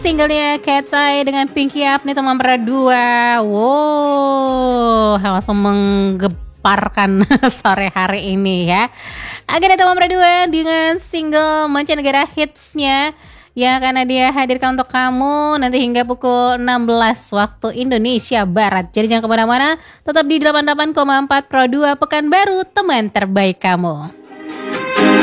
Singlenya Cat's Eye dengan Pinky Up nih teman berdua. Wow, langsung menggeparkan sore hari ini ya. Agenda teman berdua dengan single mancanegara hitsnya yang akan dia hadirkan untuk kamu nanti hingga pukul 16 waktu Indonesia Barat. Jadi jangan kemana-mana, tetap di 88,4 Pro 2 Pekanbaru, teman terbaik kamu.